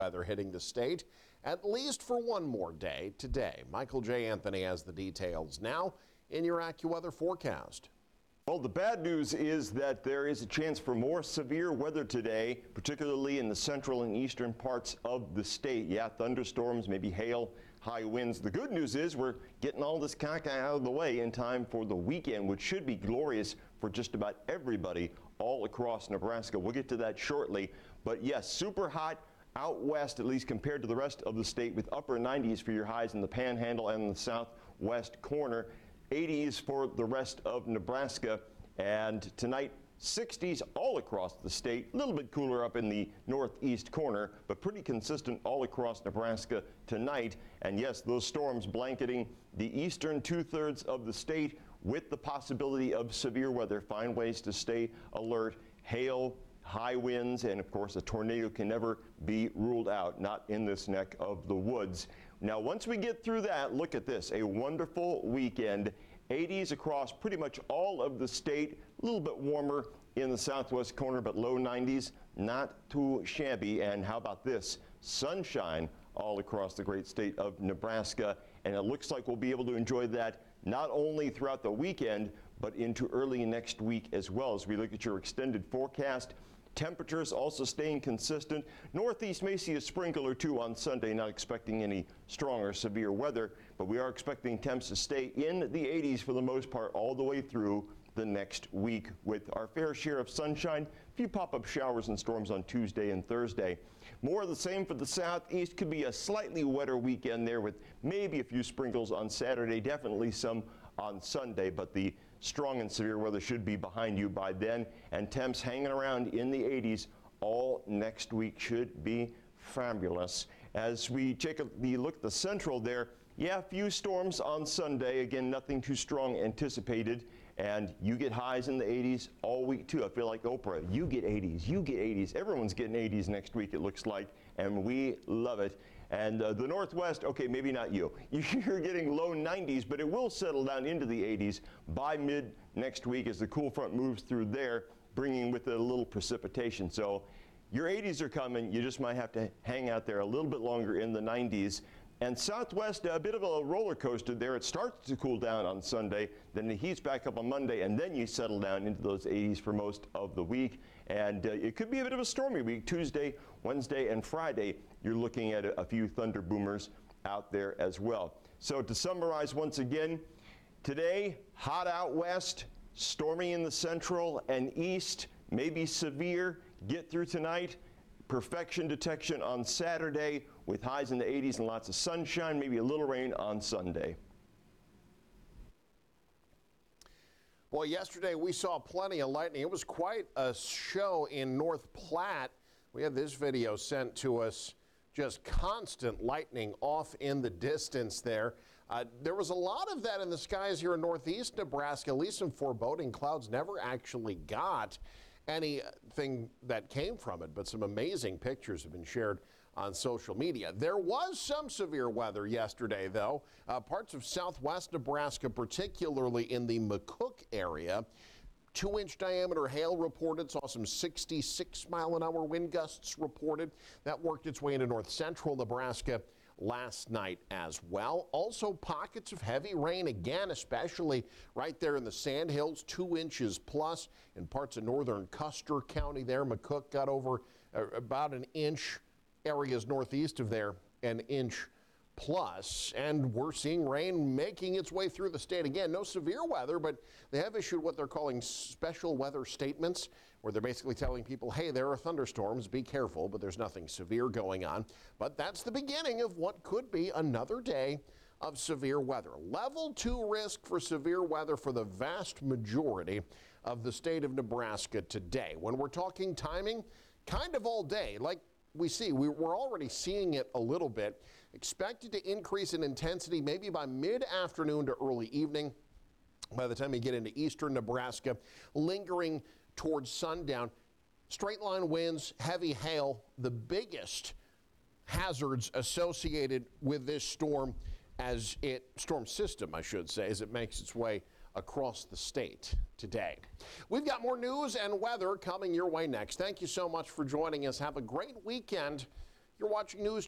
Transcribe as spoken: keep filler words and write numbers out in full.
weather hitting the state, at least for one more day today. Michael J. Anthony has the details now in your AccuWeather forecast. Well, the bad news is that there is a chance for more severe weather today, particularly in the central and eastern parts of the state. Yeah, thunderstorms, maybe hail, high winds. The good news is we're getting all this caca out of the way in time for the weekend, which should be glorious for just about everybody all across Nebraska. We'll get to that shortly. But yes, super hot out west, at least compared to the rest of the state, with upper nineties for your highs in the Panhandle and the southwest corner. eighties for the rest of Nebraska, and tonight sixties all across the state. A little bit cooler up in the northeast corner, but pretty consistent all across Nebraska tonight. And yes, those storms blanketing the eastern two-thirds of the state with the possibility of severe weather. Find ways to stay alert. Hail, high winds, and of course a tornado can never be ruled out, not in this neck of the woods. Now once we get through that, look at this, a wonderful weekend. eighties across pretty much all of the state, a little bit warmer in the southwest corner, but low nineties, not too shabby. And how about this, sunshine all across the great state of Nebraska, and it looks like we'll be able to enjoy that not only throughout the weekend, but into early next week as well. As we look at your extended forecast, temperatures also staying consistent. Northeast may see a sprinkle or two on Sunday, not expecting any strong or severe weather, but we are expecting temps to stay in the eighties for the most part all the way through the next week, with our fair share of sunshine, a few pop-up showers and storms on Tuesday and Thursday. More of the same for the southeast. Could be a slightly wetter weekend there with maybe a few sprinkles on Saturday, definitely some on Sunday, but the strong and severe weather should be behind you by then, and temps hanging around in the eighties all next week should be fabulous. As we take a the look at the central there, yeah, a few storms on Sunday. Again, nothing too strong anticipated, and you get highs in the eighties all week too. I feel like Oprah, you get eighties, you get eighties. Everyone's getting eighties next week, it looks like, and we love it. And uh, the Northwest, okay, maybe not you. You're getting low nineties, but it will settle down into the eighties by mid next week as the cool front moves through there, bringing with it a little precipitation. So your eighties are coming. You just might have to hang out there a little bit longer in the nineties. And Southwest, a bit of a roller coaster there. It starts to cool down on Sunday, then it heats back up on Monday, and then you settle down into those eighties for most of the week. And uh, it could be a bit of a stormy week. Tuesday, Wednesday, and Friday, you're looking at a, a few thunder boomers out there as well. So to summarize once again, today, hot out west, stormy in the central and east, maybe severe. Get through tonight. Perfection detection on Saturday with highs in the eighties and lots of sunshine, maybe a little rain on Sunday. Well, yesterday we saw plenty of lightning. It was quite a show in North Platte. We had this video sent to us, just constant lightning off in the distance there. Uh, there was a lot of that in the skies here in northeast Nebraska, at least some foreboding clouds. Never actually got anything that came from it, but some amazing pictures have been shared on social media. There was some severe weather yesterday, though. Uh, parts of southwest Nebraska, particularly in the McCook area, two-inch diameter hail reported, saw some sixty-six mile an hour wind gusts reported. That worked its way into north central Nebraska last night as well. Also pockets of heavy rain again, especially right there in the Sandhills, two inches plus in parts of northern Custer County there. McCook got over uh, about an inch, areas northeast of there, an inch plus, and we're seeing rain making its way through the state. Again, no severe weather, but they have issued what they're calling special weather statements, where they're basically telling people, hey, there are thunderstorms, be careful, but there's nothing severe going on. But that's the beginning of what could be another day of severe weather. Level two risk for severe weather for the vast majority of the state of Nebraska today. When we're talking timing, kind of all day, like we see, we're already seeing it a little bit. Expected to increase in intensity maybe by mid-afternoon to early evening. By the time you get into eastern Nebraska, lingering towards sundown. Straight line winds, heavy hail, the biggest hazards associated with this storm as it, storm system, I should say, as it makes its way across the state today. We've got more news and weather coming your way next. Thank you so much for joining us. Have a great weekend. You're watching News